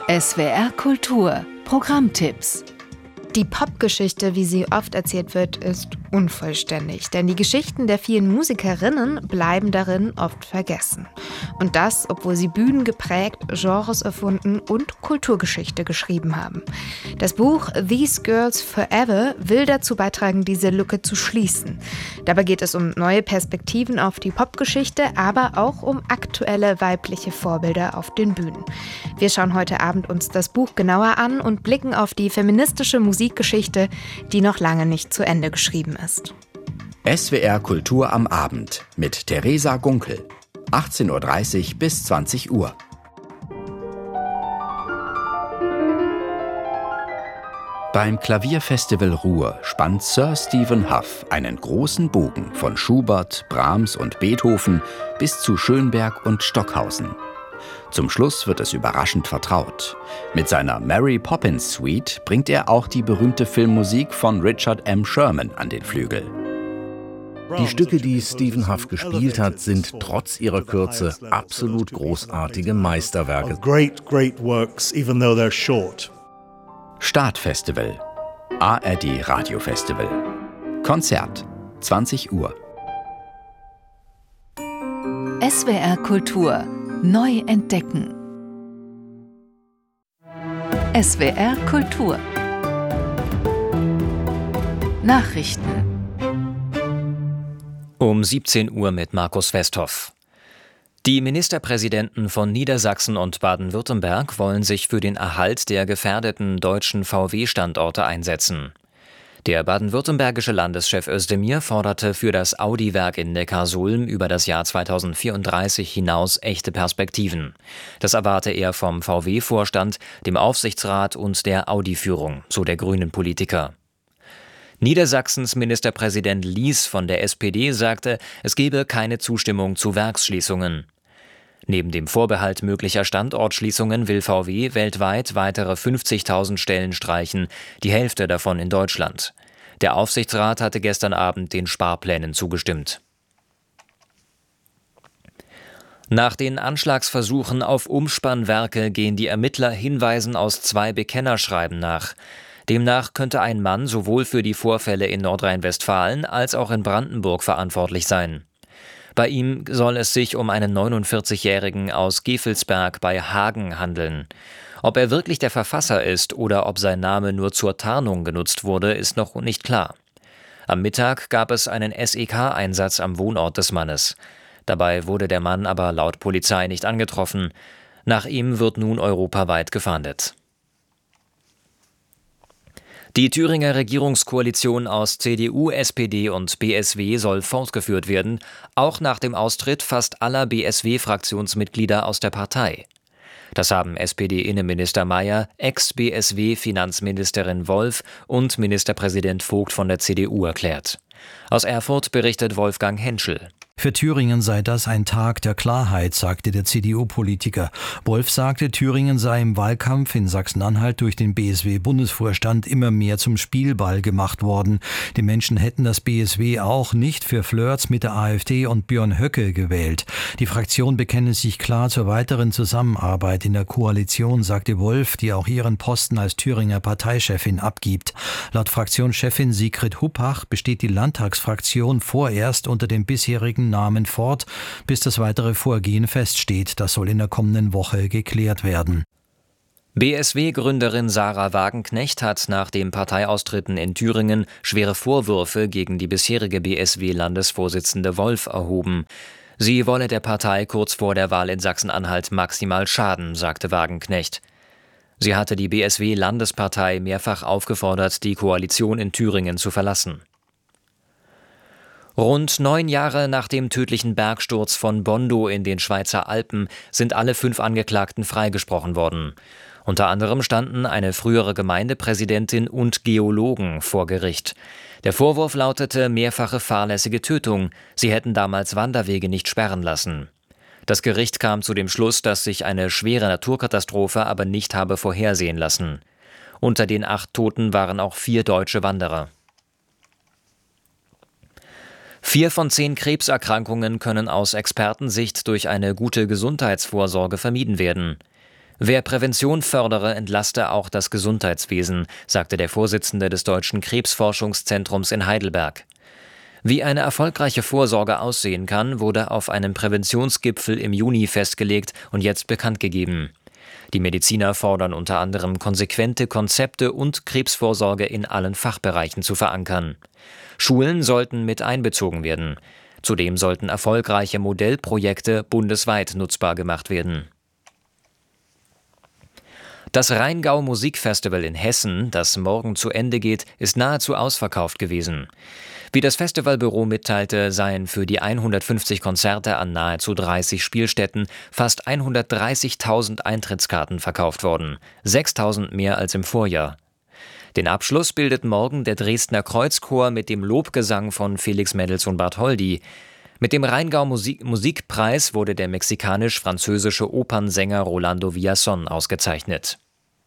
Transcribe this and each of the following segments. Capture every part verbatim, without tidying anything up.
S W R Kultur Programmtipps. Die Popgeschichte, wie sie oft erzählt wird, ist unvollständig, denn die Geschichten der vielen Musikerinnen bleiben darin oft vergessen. Und das, obwohl sie Bühnen geprägt, Genres erfunden und Kulturgeschichte geschrieben haben. Das Buch These Girls Forever will dazu beitragen, diese Lücke zu schließen. Dabei geht es um neue Perspektiven auf die Popgeschichte, aber auch um aktuelle weibliche Vorbilder auf den Bühnen. Wir schauen heute Abend uns das Buch genauer an und blicken auf die feministische Musik Geschichte, die noch lange nicht zu Ende geschrieben ist. S W R Kultur am Abend mit Theresa Gunkel. achtzehn Uhr dreißig bis zwanzig Uhr. Beim Klavierfestival Ruhr spannt Sir Stephen Hough einen großen Bogen von Schubert, Brahms und Beethoven bis zu Schönberg und Stockhausen. Zum Schluss wird es überraschend vertraut. Mit seiner Mary Poppins Suite bringt er auch die berühmte Filmmusik von Richard M. Sherman an den Flügel. Die Stücke, die Stephen Hough gespielt hat, sind trotz ihrer Kürze absolut großartige Meisterwerke. Startfestival. A R D Radiofestival. Konzert. zwanzig Uhr. S W R Kultur neu entdecken. S W R Kultur. Nachrichten. Um siebzehn Uhr mit Markus Westhoff. Die Ministerpräsidenten von Niedersachsen und Baden-Württemberg wollen sich für den Erhalt der gefährdeten deutschen V W-Standorte einsetzen. Der baden-württembergische Landeschef Özdemir forderte für das Audi-Werk in Neckarsulm über das Jahr zweitausendvierunddreißig hinaus echte Perspektiven. Das erwarte er vom V W-Vorstand, dem Aufsichtsrat und der Audi-Führung, so der Grünen-Politiker. Niedersachsens Ministerpräsident Lies von der S P D sagte, es gebe keine Zustimmung zu Werksschließungen. Neben dem Vorbehalt möglicher Standortschließungen will V W weltweit weitere fünfzigtausend Stellen streichen, die Hälfte davon in Deutschland. Der Aufsichtsrat hatte gestern Abend den Sparplänen zugestimmt. Nach den Anschlagsversuchen auf Umspannwerke gehen die Ermittler Hinweisen aus zwei Bekennerschreiben nach. Demnach könnte ein Mann sowohl für die Vorfälle in Nordrhein-Westfalen als auch in Brandenburg verantwortlich sein. Bei ihm soll es sich um einen neunundvierzigjährigen aus Gevelsberg bei Hagen handeln. Ob er wirklich der Verfasser ist oder ob sein Name nur zur Tarnung genutzt wurde, ist noch nicht klar. Am Mittag gab es einen S E K-Einsatz am Wohnort des Mannes. Dabei wurde der Mann aber laut Polizei nicht angetroffen. Nach ihm wird nun europaweit gefahndet. Die Thüringer Regierungskoalition aus C D U, S P D und B S W soll fortgeführt werden, auch nach dem Austritt fast aller B S W-Fraktionsmitglieder aus der Partei. Das haben S P D-Innenminister Mayer, Ex-B S W-Finanzministerin Wolf und Ministerpräsident Vogt von der C D U erklärt. Aus Erfurt berichtet Wolfgang Henschel. Für Thüringen sei das ein Tag der Klarheit, sagte der C D U-Politiker. Wolf sagte, Thüringen sei im Wahlkampf in Sachsen-Anhalt durch den B S W-Bundesvorstand immer mehr zum Spielball gemacht worden. Die Menschen hätten das B S W auch nicht für Flirts mit der AfD und Björn Höcke gewählt. Die Fraktion bekenne sich klar zur weiteren Zusammenarbeit in der Koalition, sagte Wolf, die auch ihren Posten als Thüringer Parteichefin abgibt. Laut Fraktionschefin Sigrid Huppach besteht die Landtagsfraktion vorerst unter dem bisherigen Namen fort, bis das weitere Vorgehen feststeht. Das soll in der kommenden Woche geklärt werden. B S W-Gründerin Sarah Wagenknecht hat nach dem Parteiaustritten in Thüringen schwere Vorwürfe gegen die bisherige B S W-Landesvorsitzende Wolf erhoben. Sie wolle der Partei kurz vor der Wahl in Sachsen-Anhalt maximal schaden, sagte Wagenknecht. Sie hatte die B S W-Landespartei mehrfach aufgefordert, die Koalition in Thüringen zu verlassen. Rund neun Jahre nach dem tödlichen Bergsturz von Bondo in den Schweizer Alpen sind alle fünf Angeklagten freigesprochen worden. Unter anderem standen eine frühere Gemeindepräsidentin und Geologen vor Gericht. Der Vorwurf lautete mehrfache fahrlässige Tötung. Sie hätten damals Wanderwege nicht sperren lassen. Das Gericht kam zu dem Schluss, dass sich eine schwere Naturkatastrophe aber nicht habe vorhersehen lassen. Unter den acht Toten waren auch vier deutsche Wanderer. Vier von zehn Krebserkrankungen können aus Expertensicht durch eine gute Gesundheitsvorsorge vermieden werden. Wer Prävention fördere, entlaste auch das Gesundheitswesen, sagte der Vorsitzende des Deutschen Krebsforschungszentrums in Heidelberg. Wie eine erfolgreiche Vorsorge aussehen kann, wurde auf einem Präventionsgipfel im Juni festgelegt und jetzt bekannt gegeben. Die Mediziner fordern unter anderem, konsequente Konzepte und Krebsvorsorge in allen Fachbereichen zu verankern. Schulen sollten mit einbezogen werden. Zudem sollten erfolgreiche Modellprojekte bundesweit nutzbar gemacht werden. Das Rheingau Musikfestival in Hessen, das morgen zu Ende geht, ist nahezu ausverkauft gewesen. Wie das Festivalbüro mitteilte, seien für die hundertfünfzig Konzerte an nahezu dreißig Spielstätten fast hundertdreißigtausend Eintrittskarten verkauft worden, sechstausend mehr als im Vorjahr. Den Abschluss bildet morgen der Dresdner Kreuzchor mit dem Lobgesang von Felix Mendelssohn Bartholdy. Mit dem Rheingau Musik- Musikpreis wurde der mexikanisch-französische Opernsänger Rolando Villazón ausgezeichnet.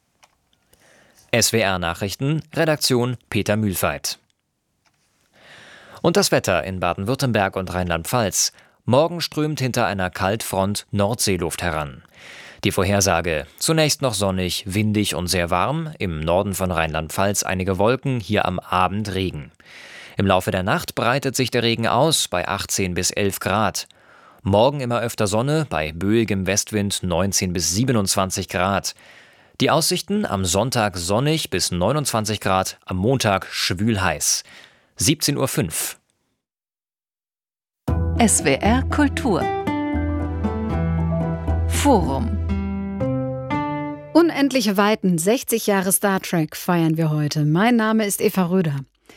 S W R-Nachrichten, Redaktion Peter Mühlfeit. Und das Wetter in Baden-Württemberg und Rheinland-Pfalz. Morgen strömt hinter einer Kaltfront Nordseeluft heran. Die Vorhersage: zunächst noch sonnig, windig und sehr warm, im Norden von Rheinland-Pfalz einige Wolken, hier am Abend Regen. Im Laufe der Nacht breitet sich der Regen aus bei achtzehn bis elf Grad. Morgen immer öfter Sonne, bei böigem Westwind neunzehn bis siebenundzwanzig Grad. Die Aussichten: am Sonntag sonnig bis neunundzwanzig Grad, am Montag schwül heiß. siebzehn Uhr fünf. S W R Kultur Forum. Unendliche Weiten, sechzig Jahre Star Trek feiern wir heute. Mein Name ist Eva Röder.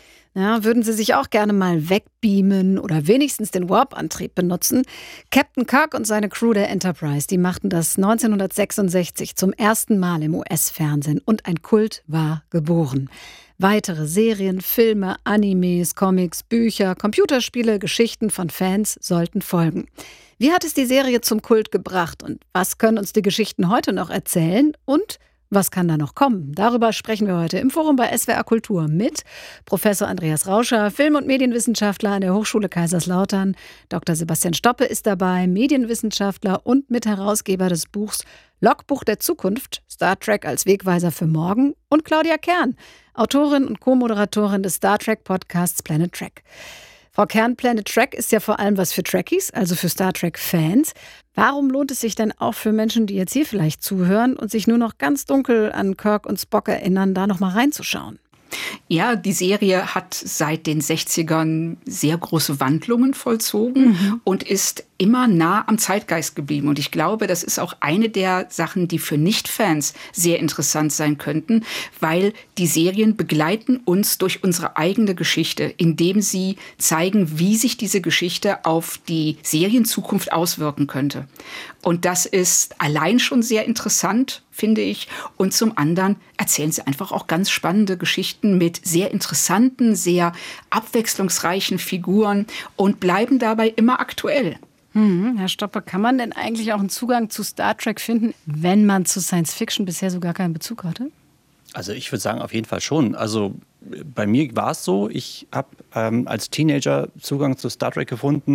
Ja, würden Sie sich auch gerne mal wegbeamen oder wenigstens den Warp-Antrieb benutzen? Captain Kirk und seine Crew der Enterprise, die machten das neunzehnhundertsechsundsechzig zum ersten Mal im U S-Fernsehen und ein Kult war geboren. Weitere Serien, Filme, Animes, Comics, Bücher, Computerspiele, Geschichten von Fans sollten folgen. Wie hat es die Serie zum Kult gebracht und was können uns die Geschichten heute noch erzählen und was kann da noch kommen? Darüber sprechen wir heute im Forum bei S W R Kultur mit Professor Andreas Rauscher, Film- und Medienwissenschaftler an der Hochschule Kaiserslautern. Doktor Sebastian Stoppe ist dabei, Medienwissenschaftler und Mitherausgeber des Buchs Logbuch der Zukunft, Star Trek als Wegweiser für morgen, und Claudia Kern, Autorin und Co-Moderatorin des Star Trek-Podcasts Planet Trek. Frau Kern, Planet Trek ist ja vor allem was für Trekkies, also für Star Trek-Fans. Warum lohnt es sich denn auch für Menschen, die jetzt hier vielleicht zuhören und sich nur noch ganz dunkel an Kirk und Spock erinnern, da noch mal reinzuschauen? Ja, die Serie hat seit den sechzigern sehr große Wandlungen vollzogen mhm. und ist immer nah am Zeitgeist geblieben. Und ich glaube, das ist auch eine der Sachen, die für Nicht-Fans sehr interessant sein könnten, weil die Serien begleiten uns durch unsere eigene Geschichte, indem sie zeigen, wie sich diese Geschichte auf die Serienzukunft auswirken könnte. Und das ist allein schon sehr interessant, finde ich. Und zum anderen erzählen sie einfach auch ganz spannende Geschichten mit sehr interessanten, sehr abwechslungsreichen Figuren und bleiben dabei immer aktuell. Hm, Herr Stoppe, kann man denn eigentlich auch einen Zugang zu Star Trek finden, wenn man zu Science Fiction bisher so gar keinen Bezug hatte? Also ich würde sagen, auf jeden Fall schon. Also bei mir war es so, ich habe ähm, als Teenager Zugang zu Star Trek gefunden,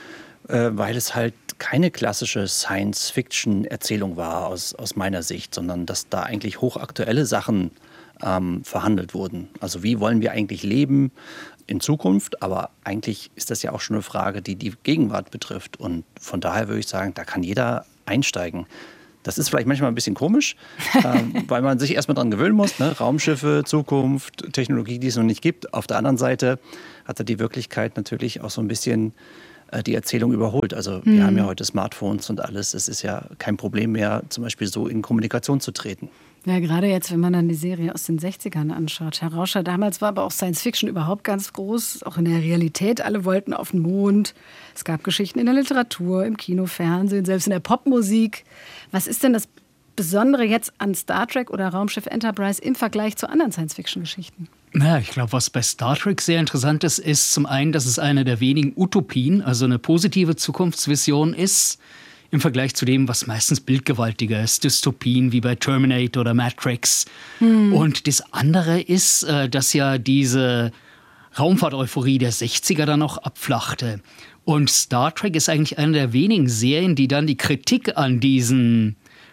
äh, weil es halt keine klassische Science-Fiction-Erzählung war aus, aus meiner Sicht, sondern dass da eigentlich hochaktuelle Sachen ähm, verhandelt wurden. Also wie wollen wir eigentlich leben in Zukunft? Aber eigentlich ist das ja auch schon eine Frage, die die Gegenwart betrifft. Und von daher würde ich sagen, da kann jeder einsteigen. Das ist vielleicht manchmal ein bisschen komisch, ähm, weil man sich erstmal dran gewöhnen muss. Ne? Raumschiffe, Zukunft, Technologie, die es noch nicht gibt. Auf der anderen Seite hat er die Wirklichkeit natürlich auch so ein bisschen äh, die Erzählung überholt. Also mhm. wir haben ja heute Smartphones und alles. Es ist ja kein Problem mehr, zum Beispiel so in Kommunikation zu treten. Ja, gerade jetzt, wenn man dann die Serie aus den sechzigern anschaut. Herr Rauscher, damals war aber auch Science Fiction überhaupt ganz groß, auch in der Realität. Alle wollten auf den Mond. Es gab Geschichten in der Literatur, im Kino, Fernsehen, selbst in der Popmusik. Was ist denn das Besondere jetzt an Star Trek oder Raumschiff Enterprise im Vergleich zu anderen Science-Fiction-Geschichten? Naja, ich glaube, was bei Star Trek sehr interessant ist, ist zum einen, dass es eine der wenigen Utopien, also eine positive Zukunftsvision ist, im Vergleich zu dem, was meistens bildgewaltiger ist, Dystopien wie bei Terminator oder Matrix. Hm. Und das andere ist, dass ja diese Raumfahrt-Euphorie der sechziger dann noch abflachte. Und Star Trek ist eigentlich eine der wenigen Serien, die dann die Kritik an diesen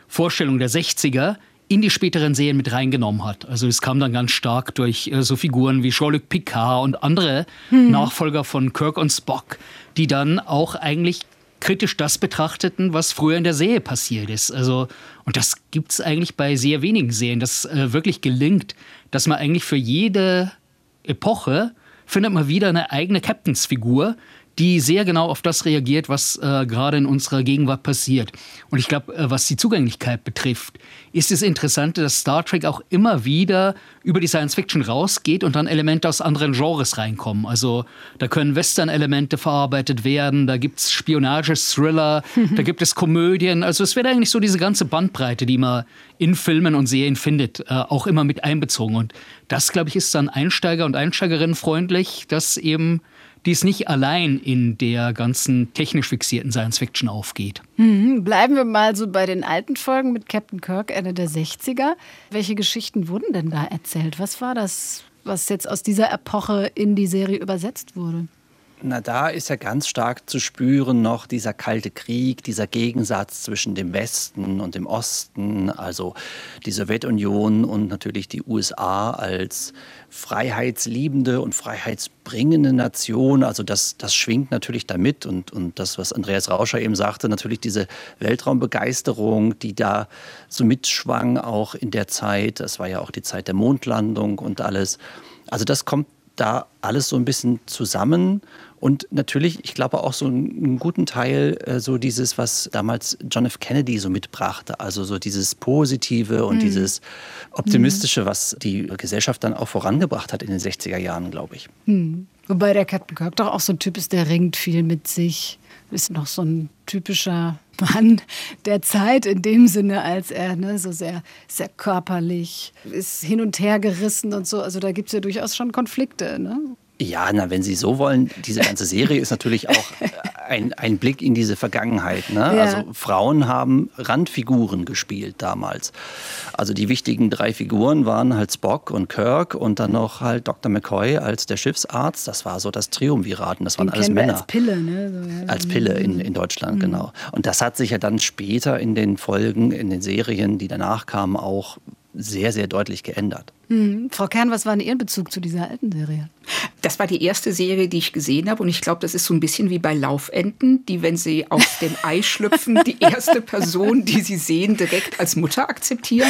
Vorstellung der sechziger in die späteren Serien mit reingenommen hat. Also es kam dann ganz stark durch äh, so Figuren wie Jean-Luc Picard und andere hm. Nachfolger von Kirk und Spock, die dann auch eigentlich kritisch das betrachteten, was früher in der Serie passiert ist. Also, und das gibt es eigentlich bei sehr wenigen Serien, dass äh, wirklich gelingt, dass man eigentlich für jede Epoche findet man wieder eine eigene Captainsfigur, die sehr genau auf das reagiert, was äh, gerade in unserer Gegenwart passiert. Und ich glaube, äh, was die Zugänglichkeit betrifft, ist es interessant, dass Star Trek auch immer wieder über die Science-Fiction rausgeht und dann Elemente aus anderen Genres reinkommen. Also da können Western-Elemente verarbeitet werden, da gibt es Spionage, Thriller, da gibt es Komödien. Also es wird eigentlich so diese ganze Bandbreite, die man in Filmen und Serien findet, äh, auch immer mit einbezogen. Und das, glaube ich, ist dann Einsteiger- und Einsteigerinnen freundlich, dass eben dies nicht allein in der ganzen technisch fixierten Science-Fiction aufgeht. Mhm. Bleiben wir mal so bei den alten Folgen mit Captain Kirk, Ende der sechziger. Welche Geschichten wurden denn da erzählt? Was war das, was jetzt aus dieser Epoche in die Serie übersetzt wurde? Na, da ist ja ganz stark zu spüren noch dieser Kalte Krieg, dieser Gegensatz zwischen dem Westen und dem Osten, also die Sowjetunion und natürlich die U S A als freiheitsliebende und freiheitsbringende Nation. Also das, das schwingt natürlich damit und, und das, was Andreas Rauscher eben sagte, natürlich diese Weltraumbegeisterung, die da so mitschwang auch in der Zeit. Das war ja auch die Zeit der Mondlandung und alles. Also das kommt da alles so ein bisschen zusammen. Und natürlich, ich glaube auch so einen guten Teil äh, so dieses, was damals John F. Kennedy so mitbrachte. Also so dieses Positive und mhm. dieses Optimistische, was die Gesellschaft dann auch vorangebracht hat in den sechziger Jahren, glaube ich. Mhm. Wobei der Captain Kirk doch auch so ein Typ ist, der ringt viel mit sich. Ist noch so ein typischer Mann der Zeit in dem Sinne, als er ne, so sehr, sehr körperlich ist, hin und her gerissen und so. Also da gibt es ja durchaus schon Konflikte, ne? Ja, na, wenn Sie so wollen, diese ganze Serie ist natürlich auch ein, ein Blick in diese Vergangenheit. Ne? Ja. Also Frauen haben Randfiguren gespielt damals. Also die wichtigen drei Figuren waren halt Spock und Kirk und dann noch halt Doktor McCoy als der Schiffsarzt. Das war so das Triumvirat und das waren Den alles Männer. Als Pille, ne? So, ja. Als Pille in, in Deutschland, mhm. genau. Und das hat sich ja dann später in den Folgen, in den Serien, die danach kamen, auch sehr, sehr deutlich geändert. Mhm. Frau Kern, was war denn Ihr Bezug zu dieser alten Serie? Das war die erste Serie, die ich gesehen habe. Und ich glaube, das ist so ein bisschen wie bei Laufenten, die, wenn sie aus dem Ei schlüpfen, die erste Person, die sie sehen, direkt als Mutter akzeptieren.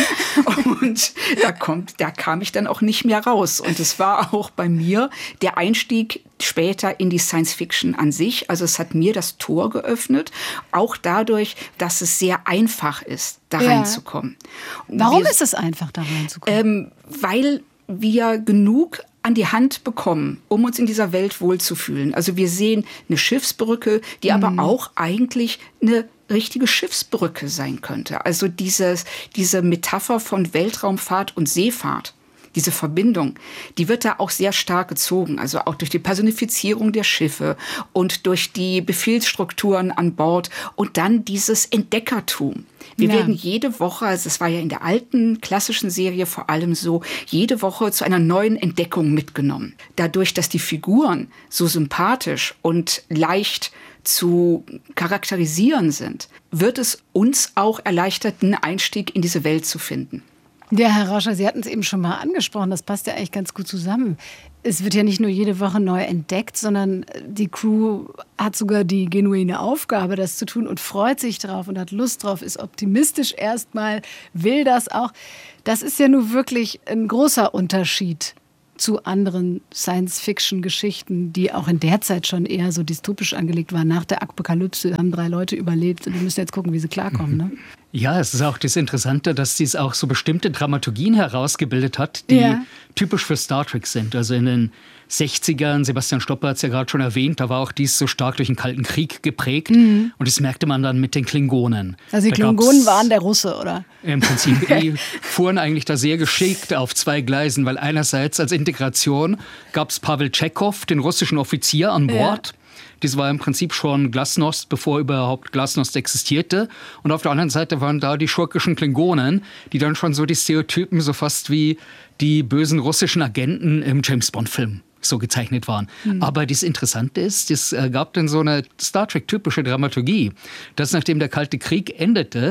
Und da, kommt, da kam ich dann auch nicht mehr raus. Und es war auch bei mir der Einstieg später in die Science-Fiction an sich. Also es hat mir das Tor geöffnet, auch dadurch, dass es sehr einfach ist, da ja. reinzukommen. Warum wir, ist es einfach, da reinzukommen? Ähm, weil wir genug an die Hand bekommen, um uns in dieser Welt wohlzufühlen. Also wir sehen eine Schiffsbrücke, die mhm. aber auch eigentlich eine richtige Schiffsbrücke sein könnte. Also dieses, diese Metapher von Weltraumfahrt und Seefahrt, diese Verbindung, die wird da auch sehr stark gezogen. Also auch durch die Personifizierung der Schiffe und durch die Befehlsstrukturen an Bord und dann dieses Entdeckertum. Wir ja. werden jede Woche, also das war ja in der alten klassischen Serie vor allem so, jede Woche zu einer neuen Entdeckung mitgenommen. Dadurch, dass die Figuren so sympathisch und leicht zu charakterisieren sind, wird es uns auch erleichtert, einen Einstieg in diese Welt zu finden. Ja, Herr Rauscher, Sie hatten es eben schon mal angesprochen, das passt ja eigentlich ganz gut zusammen. Es wird ja nicht nur jede Woche neu entdeckt, sondern die Crew hat sogar die genuine Aufgabe, das zu tun und freut sich drauf und hat Lust drauf, ist optimistisch erstmal, will das auch. Das ist ja nun wirklich ein großer Unterschied zu anderen Science-Fiction-Geschichten, die auch in der Zeit schon eher so dystopisch angelegt waren. Nach der Apokalypse haben drei Leute überlebt und wir müssen jetzt gucken, wie sie klarkommen. Ne? Ja, es ist auch das Interessante, dass dies auch so bestimmte Dramaturgien herausgebildet hat, die ja. typisch für Star Trek sind. Also in den sechzigern, Sebastian Stopper hat es ja gerade schon erwähnt, da war auch dies so stark durch den Kalten Krieg geprägt. Mhm. Und das merkte man dann mit den Klingonen. Also die da Klingonen waren der Russe, oder? Im Prinzip, die fuhren eigentlich da sehr geschickt auf zwei Gleisen, weil einerseits als Integration gab es Pavel Tschechow, den russischen Offizier an Bord. Ja. Das war im Prinzip schon Glasnost, bevor überhaupt Glasnost existierte. Und auf der anderen Seite waren da die schurkischen Klingonen, die dann schon so die Stereotypen so fast wie die bösen russischen Agenten im James-Bond-Film so gezeichnet waren. Mhm. Aber das Interessante ist, es gab dann so eine Star Trek-typische Dramaturgie, dass nachdem der Kalte Krieg endete,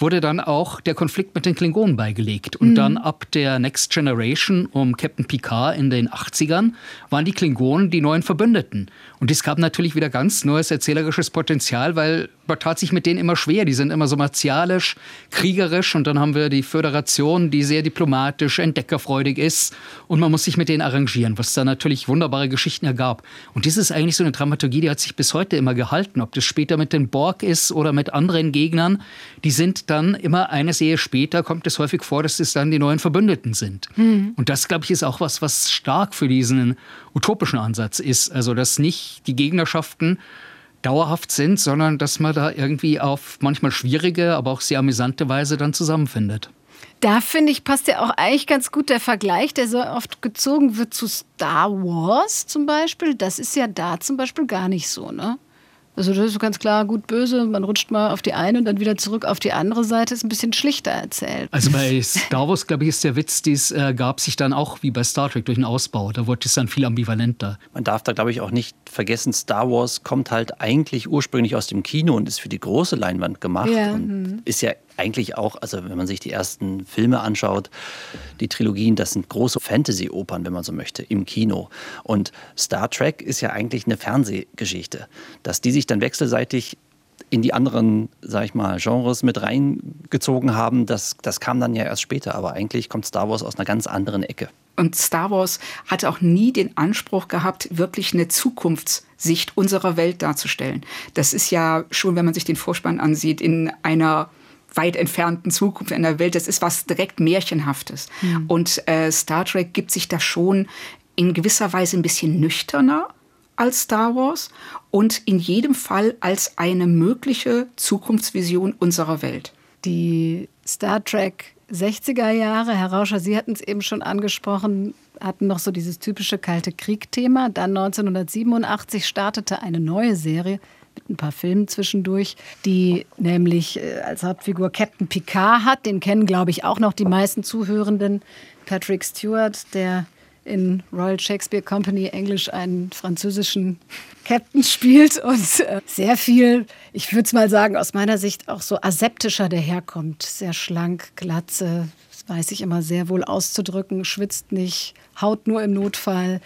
wurde dann auch der Konflikt mit den Klingonen beigelegt. Und mhm. dann ab der Next Generation um Captain Picard in den achtzigern waren die Klingonen die neuen Verbündeten. Und es gab natürlich wieder ganz neues erzählerisches Potenzial, weil man tat sich mit denen immer schwer. Die sind immer so martialisch, kriegerisch und dann haben wir die Föderation, die sehr diplomatisch, entdeckerfreudig ist und man muss sich mit denen arrangieren, was da natürlich wunderbare Geschichten ergab. Und das ist eigentlich so eine Dramaturgie, die hat sich bis heute immer gehalten. Ob das später mit den Borg ist oder mit anderen Gegnern, die sind dann immer eine Serie später, kommt es häufig vor, dass es dann die neuen Verbündeten sind. Mhm. Und das, glaube ich, ist auch was, was stark für diesen utopischen Ansatz ist. Also, dass nicht die Gegnerschaften dauerhaft sind, sondern dass man da irgendwie auf manchmal schwierige, aber auch sehr amüsante Weise dann zusammenfindet. Da, finde ich, passt ja auch eigentlich ganz gut der Vergleich, der so oft gezogen wird zu Star Wars zum Beispiel. Das ist ja da zum Beispiel gar nicht so, ne? Also das ist ganz klar gut, böse, man rutscht mal auf die eine und dann wieder zurück auf die andere Seite, ist ein bisschen schlichter erzählt. Also bei Star Wars, glaube ich, ist der Witz, dies äh, gab sich dann auch wie bei Star Trek durch den Ausbau. Da wurde es dann viel ambivalenter. Man darf da, glaube ich, auch nicht vergessen, Star Wars kommt halt eigentlich ursprünglich aus dem Kino und ist für die große Leinwand gemacht. Ja. Und hm. ist ja eigentlich auch, also wenn man sich die ersten Filme anschaut, die Trilogien, das sind große Fantasy-Opern, wenn man so möchte, im Kino. Und Star Trek ist ja eigentlich eine Fernsehgeschichte. Dass die sich dann wechselseitig in die anderen, sag ich mal, Genres mit reingezogen haben, das, das kam dann ja erst später. Aber eigentlich kommt Star Wars aus einer ganz anderen Ecke. Und Star Wars hatte auch nie den Anspruch gehabt, wirklich eine Zukunftssicht unserer Welt darzustellen. Das ist ja schon, wenn man sich den Vorspann ansieht, in einer weit entfernten Zukunft in der Welt. Das ist was direkt Märchenhaftes. Mhm. Und äh, Star Trek gibt sich da schon in gewisser Weise ein bisschen nüchterner als Star Wars und in jedem Fall als eine mögliche Zukunftsvision unserer Welt. Die Star Trek sechziger Jahre, Herr Rauscher, Sie hatten es eben schon angesprochen, hatten noch so dieses typische Kalte Krieg-Thema. Dann neunzehnhundertsiebenundachtzig startete eine neue Serie mit ein paar Filmen zwischendurch, die nämlich als Hauptfigur Captain Picard hat. Den kennen, glaube ich, auch noch die meisten Zuhörenden. Patrick Stewart, der in Royal Shakespeare Company Englisch einen französischen Captain spielt und äh, sehr viel, ich würde es mal sagen, aus meiner Sicht auch so aseptischer daherkommt. Sehr schlank, Glatze, das weiß ich immer sehr wohl auszudrücken, schwitzt nicht, haut nur im Notfall,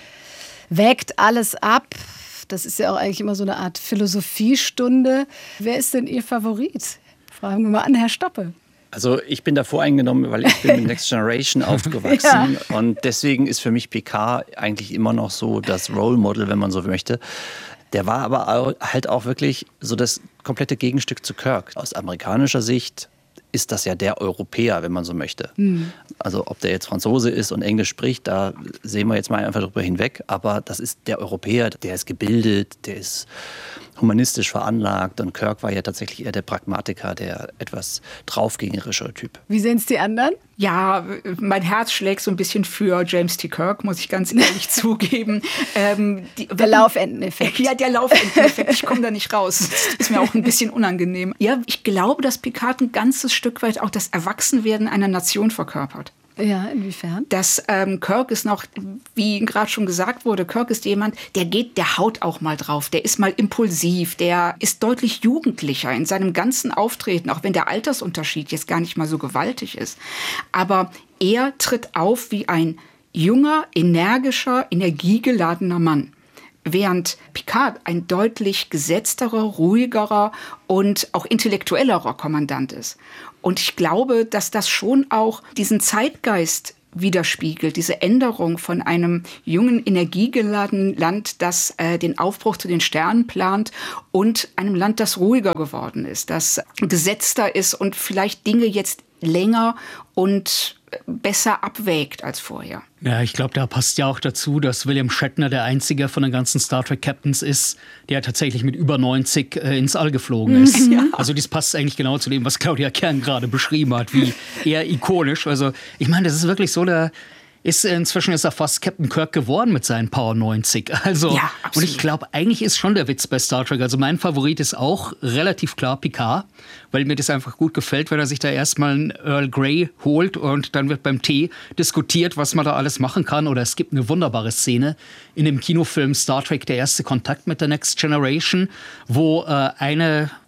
wägt alles ab. Das ist ja auch eigentlich immer so eine Art Philosophiestunde. Wer ist denn Ihr Favorit? Fragen wir mal an Herr Stoppe. Also ich bin da voreingenommen, weil ich bin mit Next Generation aufgewachsen. Ja. Und deswegen ist für mich Picard eigentlich immer noch so das Role Model, wenn man so möchte. Der war aber halt auch wirklich so das komplette Gegenstück zu Kirk. Aus amerikanischer Sicht ist das ja der Europäer, wenn man so möchte. Mhm. Also ob der jetzt Franzose ist und Englisch spricht, da sehen wir jetzt mal einfach drüber hinweg. Aber das ist der Europäer, der ist gebildet, der ist humanistisch veranlagt. Und Kirk war ja tatsächlich eher der Pragmatiker, der etwas draufgängerische Typ. Wie sehen es die anderen? Ja, mein Herz schlägt so ein bisschen für James T. Kirk, muss ich ganz ehrlich zugeben. Ähm, die, der Laufendeneffekt. Ja, der Laufendeneffekt. Ich komme da nicht raus. Das ist mir auch ein bisschen unangenehm. Ja, ich glaube, dass Picard ein ganzes Stück weit auch das Erwachsenwerden einer Nation verkörpert. Ja, inwiefern? Dass ähm, Kirk ist noch, wie gerade schon gesagt wurde, Kirk ist jemand, der geht, der haut auch mal drauf, der ist mal impulsiv, der ist deutlich jugendlicher in seinem ganzen Auftreten, auch wenn der Altersunterschied jetzt gar nicht mal so gewaltig ist. Aber er tritt auf wie ein junger, energischer, energiegeladener Mann. Während Picard ein deutlich gesetzterer, ruhigerer und auch intellektuellerer Kommandant ist. Und ich glaube, dass das schon auch diesen Zeitgeist widerspiegelt, diese Änderung von einem jungen, energiegeladenen Land, das äh, den Aufbruch zu den Sternen plant, und einem Land, das ruhiger geworden ist, das gesetzter ist und vielleicht Dinge jetzt länger und besser abwägt als vorher. Ja, ich glaube, da passt ja auch dazu, dass William Shatner der einzige von den ganzen Star Trek Captains ist, der tatsächlich mit über neunzig äh, ins All geflogen ist. Ja. Also das passt eigentlich genau zu dem, was Claudia Kern gerade beschrieben hat, wie eher ikonisch. Also ich meine, das ist wirklich so, der ist inzwischen ist er fast Captain Kirk geworden mit seinen Power neunzig. Also, ja, und ich glaube, eigentlich ist schon der Witz bei Star Trek. Also mein Favorit ist auch relativ klar Picard, weil mir das einfach gut gefällt, wenn er sich da erstmal einen Earl Grey holt und dann wird beim Tee diskutiert, was man da alles machen kann. Oder es gibt eine wunderbare Szene in dem Kinofilm Star Trek, der erste Kontakt mit der Next Generation, wo äh, eine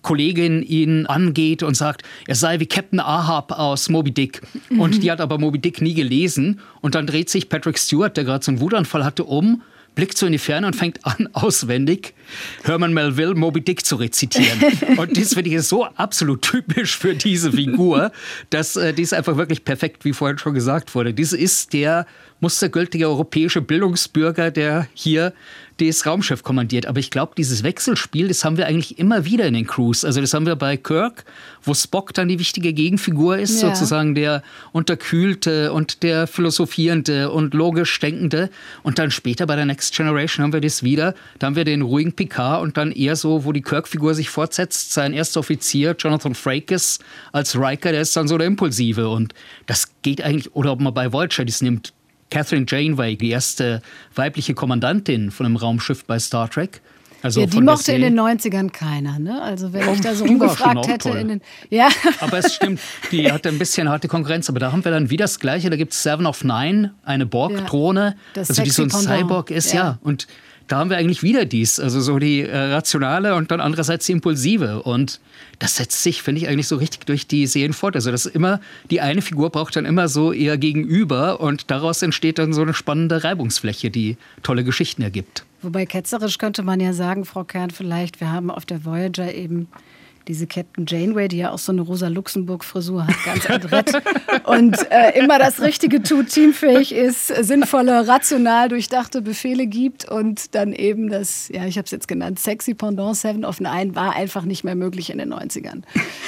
Kollegin ihn angeht und sagt, er sei wie Captain Ahab aus Moby Dick. Mhm. Und die hat aber Moby Dick nie gelesen. Und dann dreht sich Patrick Stewart, der gerade so einen Wutanfall hatte, um, blickt so in die Ferne und fängt an, auswendig Herman Melville Moby Dick zu rezitieren. Und das finde ich so absolut typisch für diese Figur, dass äh, die ist einfach wirklich perfekt, wie vorhin schon gesagt wurde. Dies ist der mustergültige europäische Bildungsbürger, der hier das Raumschiff kommandiert. Aber ich glaube, dieses Wechselspiel, das haben wir eigentlich immer wieder in den Crews. Also das haben wir bei Kirk, wo Spock dann die wichtige Gegenfigur ist, ja. sozusagen der Unterkühlte und der Philosophierende und logisch Denkende. Und dann später bei der Next Generation haben wir das wieder. Da haben wir den ruhigen Picard und dann eher so, wo die Kirk-Figur sich fortsetzt. Sein erster Offizier, Jonathan Frakes, als Riker, der ist dann so der Impulsive. Und das geht eigentlich, oder ob man bei Voyager das nimmt, Catherine Janeway, die erste weibliche Kommandantin von einem Raumschiff bei Star Trek. Also ja, die mochte in den neunzigern keiner, ne? Also wenn ich da so rumgefragt hätte in den... Ja. Aber es stimmt, die hatte ein bisschen harte Konkurrenz. Aber da haben wir dann wieder das Gleiche. Da gibt es Seven of Nine, eine Borg-Drohne, ja, also die so ein Pendant. Cyborg ist, ja. ja. Und da haben wir eigentlich wieder dies, also so die äh, rationale und dann andererseits die impulsive. Und das setzt sich, finde ich, eigentlich so richtig durch die Serien fort. Also das ist immer, die eine Figur braucht dann immer so ihr Gegenüber und daraus entsteht dann so eine spannende Reibungsfläche, die tolle Geschichten ergibt. Wobei ketzerisch könnte man ja sagen, Frau Kern, vielleicht, wir haben auf der Voyager eben diese Captain Janeway, die ja auch so eine Rosa-Luxemburg-Frisur hat, ganz adrett und äh, immer das Richtige tut, teamfähig ist, sinnvolle, rational durchdachte Befehle gibt und dann eben das, ja, ich habe es jetzt genannt, sexy Pendant Seven of Nine war einfach nicht mehr möglich in den neunzigern.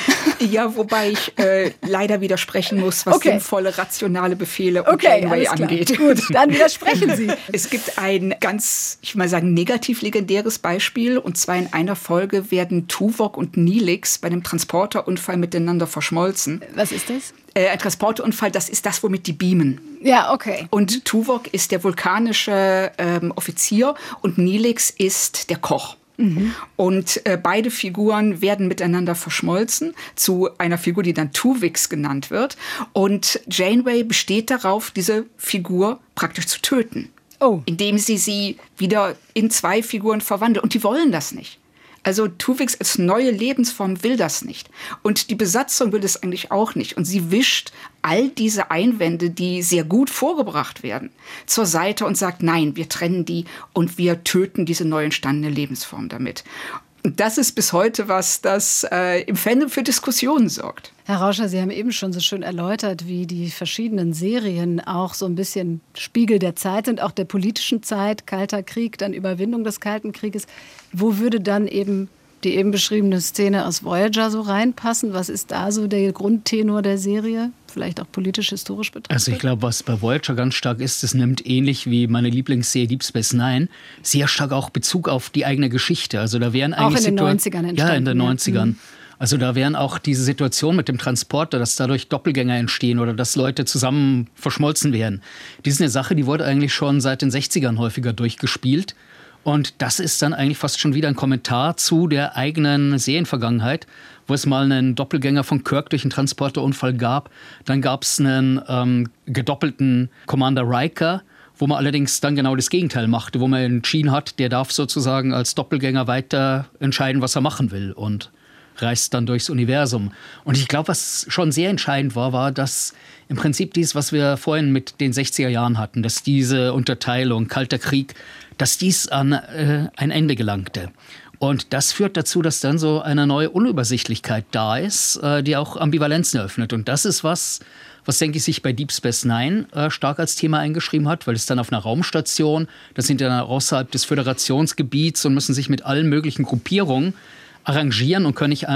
Ja, wobei ich äh, leider widersprechen muss, was okay. sinnvolle, rationale Befehle und okay, Janeway angeht. Gut, dann widersprechen Sie. Es gibt ein ganz, ich will mal sagen, negativ legendäres Beispiel und zwar in einer Folge werden Tuvok und Neelix bei einem Transporterunfall miteinander verschmolzen. Was ist das? Äh, ein Transporterunfall, das ist das, womit die beamen. Ja, okay. Und Tuvok ist der vulkanische ähm, Offizier und Neelix ist der Koch. Mhm. Und äh, beide Figuren werden miteinander verschmolzen zu einer Figur, die dann Tuvix genannt wird. Und Janeway besteht darauf, diese Figur praktisch zu töten. Oh. Indem sie sie wieder in zwei Figuren verwandelt. Und die wollen das nicht. Also Tuvix als neue Lebensform will das nicht. Und die Besatzung will das eigentlich auch nicht. Und sie wischt all diese Einwände, die sehr gut vorgebracht werden, zur Seite und sagt, nein, wir trennen die und wir töten diese neu entstandene Lebensform damit. Und das ist bis heute was, das äh, im Fandom für Diskussionen sorgt. Herr Rauscher, Sie haben eben schon so schön erläutert, wie die verschiedenen Serien auch so ein bisschen Spiegel der Zeit sind, auch der politischen Zeit, Kalter Krieg, dann Überwindung des Kalten Krieges. Wo würde dann eben die eben beschriebene Szene aus Voyager so reinpassen? Was ist da so der Grundtenor der Serie? Vielleicht auch politisch-historisch betrachtet? Also ich glaube, was bei Voyager ganz stark ist, das nimmt ähnlich wie meine Lieblingsserie Deep Space Nine sehr stark auch Bezug auf die eigene Geschichte. Also da wären eigentlich auch in den Situa- neunzigern entstanden. Ja, in den ja. neunzigern. Mhm. Also da wären auch diese Situation mit dem Transporter, dass dadurch Doppelgänger entstehen oder dass Leute zusammen verschmolzen werden. Die ist eine Sache, die wurde eigentlich schon seit den sechzigern häufiger durchgespielt. Und das ist dann eigentlich fast schon wieder ein Kommentar zu der eigenen Serienvergangenheit, wo es mal einen Doppelgänger von Kirk durch einen Transporterunfall gab. Dann gab es einen ähm, gedoppelten Commander Riker, wo man allerdings dann genau das Gegenteil machte, wo man entschieden hat, der darf sozusagen als Doppelgänger weiter entscheiden, was er machen will und reist dann durchs Universum. Und ich glaube, was schon sehr entscheidend war, war, dass im Prinzip dies, was wir vorhin mit den sechziger Jahren hatten, dass diese Unterteilung, Kalter Krieg, dass dies an äh, ein Ende gelangte. Und das führt dazu, dass dann so eine neue Unübersichtlichkeit da ist, äh, die auch Ambivalenzen eröffnet. Und das ist was, was, denke ich, sich bei Deep Space Nine äh, stark als Thema eingeschrieben hat, weil es dann auf einer Raumstation, das sind dann außerhalb des Föderationsgebiets und müssen sich mit allen möglichen Gruppierungen arrangieren und können nicht